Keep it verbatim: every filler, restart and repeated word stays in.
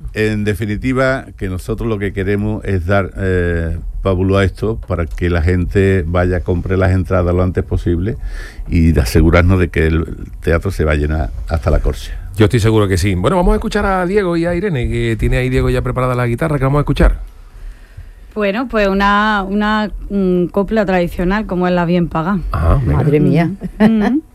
en definitiva, que nosotros lo que queremos es dar eh, pábulo a esto para que la gente vaya a comprar las entradas lo antes posible y de asegurarnos de que el teatro se va a llenar hasta la corcha. Yo estoy seguro que sí. Bueno, vamos a escuchar a Diego y a Irene, que tiene ahí Diego ya preparada la guitarra, que vamos a escuchar. Bueno, pues una, una um, copla tradicional, como es la bien pagada. Ah, Madre mía. Mm-hmm.